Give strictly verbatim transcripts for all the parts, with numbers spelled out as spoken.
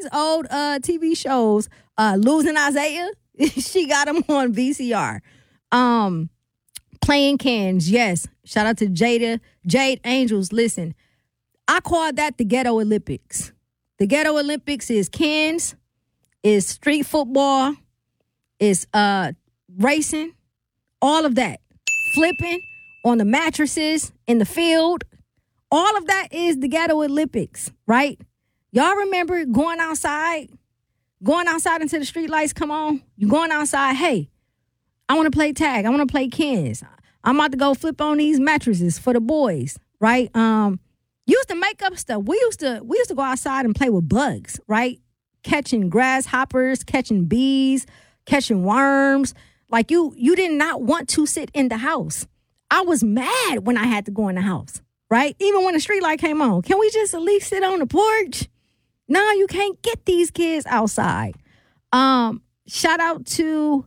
old uh, T V shows. Uh, Losing Isaiah, she got them on V C R. Um, playing cans, yes. Shout out to Jada, Jade Angels. Listen, I call that the Ghetto Olympics. The Ghetto Olympics is cans, is street football, is uh racing, all of that. Flipping on the mattresses in the field. All of that is the Ghetto Olympics, right? Y'all remember going outside? Going outside until the street lights come on? You going outside, hey, I want to play tag. I want to play cans. I'm about to go flip on these mattresses for the boys, right? Um, used to make up stuff. We used to we used to go outside and play with bugs, right? Catching grasshoppers, catching bees, catching worms. Like you, you did not want to sit in the house. I was mad when I had to go in the house, right? Even when the street light came on. Can we just at least sit on the porch? No, you can't get these kids outside. Um, shout out to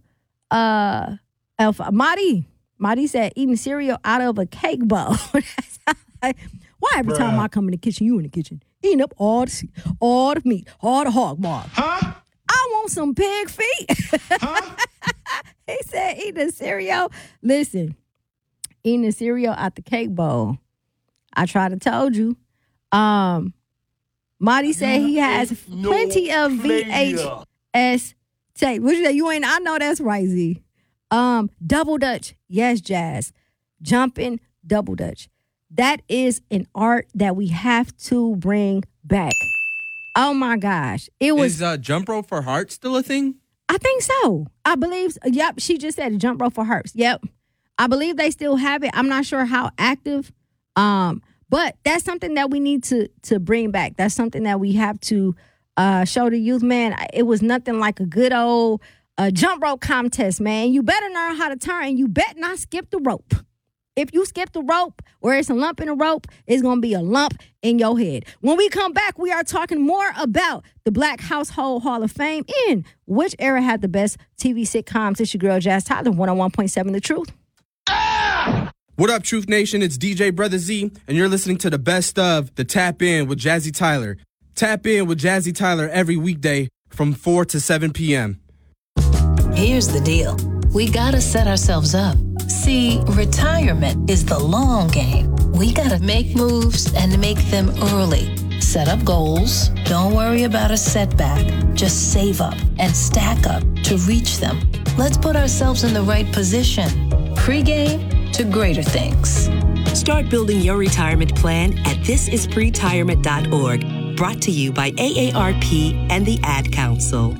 uh, Alpha. Marty. Marty said eating cereal out of a cake bowl. Why every Bruh. time I come in the kitchen, you in the kitchen? Eating up all the, all the meat, all the hog maw. Huh? I want some pig feet. Huh? He said eating a cereal. Listen, eating a cereal out the cake bowl. I tried to told you. Um, Marty said he has no plenty of V H S tape. What you say? You ain't, I know that's right, Z. Um, double Dutch. Yes, Jazz. Jumping double Dutch. That is an art that we have to bring back. Oh, my gosh. It was. Is uh, jump rope for hearts still a thing? I think so. I believe. Yep. She just said jump rope for hearts. Yep. I believe they still have it. I'm not sure how active. Um, But that's something that we need to to bring back. That's something that we have to uh, show the youth, man. It was nothing like a good old uh, jump rope contest, man. You better learn how to turn, and you better not skip the rope. If you skip the rope or it's a lump in the rope, it's going to be a lump in your head. When we come back, we are talking more about the Black Household Hall of Fame and which era had the best T V sitcoms. It's your girl, Jazz Tyler, one oh one point seven The Truth. Ah! What up, Truth Nation? It's D J Brother Z, and you're listening to the best of the Tap In with Jazzy Tyler. Tap In with Jazzy Tyler every weekday from four to seven p.m. Here's the deal. We gotta set ourselves up. See, retirement is the long game. We gotta make moves and make them early. Set up goals. Don't worry about a setback. Just save up and stack up to reach them. Let's put ourselves in the right position. Pre-game to greater things. Start building your retirement plan at this is pretirement dot org. Brought to you by A A R P and the Ad Council.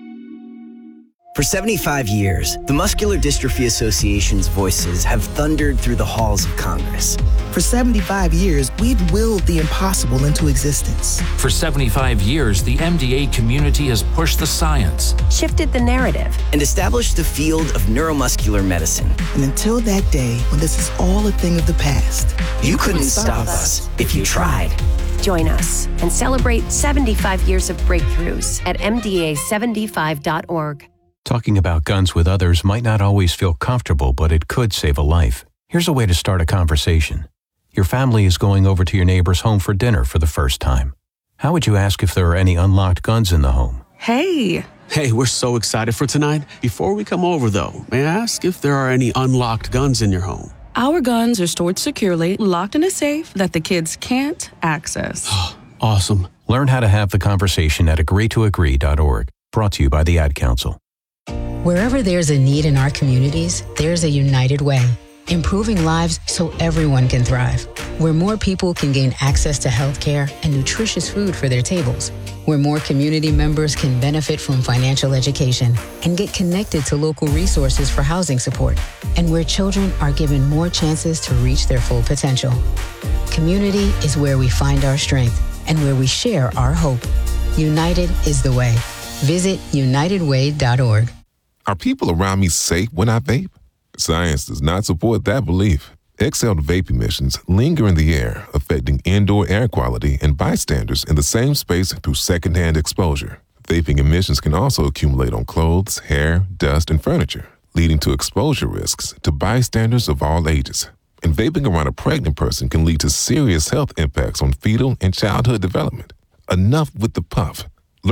For seventy-five years, the Muscular Dystrophy Association's voices have thundered through the halls of Congress. For seventy-five years, we've willed the impossible into existence. For seventy-five years, the M D A community has pushed the science, shifted the narrative, and established the field of neuromuscular medicine. And until that day, when this is all a thing of the past, you, you couldn't, couldn't stop us if you tried. Join us and celebrate seventy-five years of breakthroughs at M D A seventy-five dot org. Talking about guns with others might not always feel comfortable, but it could save a life. Here's a way to start a conversation. Your family is going over to your neighbor's home for dinner for the first time. How would you ask if there are any unlocked guns in the home? Hey! Hey, we're so excited for tonight. Before we come over, though, may I ask if there are any unlocked guns in your home? Our guns are stored securely, locked in a safe that the kids can't access. Awesome. Learn how to have the conversation at agree to agree dot org. Brought to you by the Ad Council. Wherever there's a need in our communities, there's a United Way, improving lives so everyone can thrive. Where more people can gain access to healthcare and nutritious food for their tables. Where more community members can benefit from financial education and get connected to local resources for housing support. And where children are given more chances to reach their full potential. Community is where we find our strength and where we share our hope. United is the way. Visit united way dot org. Are people around me safe when I vape? Science does not support that belief. Exhaled vape emissions linger in the air, affecting indoor air quality and bystanders in the same space through secondhand exposure. Vaping emissions can also accumulate on clothes, hair, dust, and furniture, leading to exposure risks to bystanders of all ages. And vaping around a pregnant person can lead to serious health impacts on fetal and childhood development. Enough with the puff.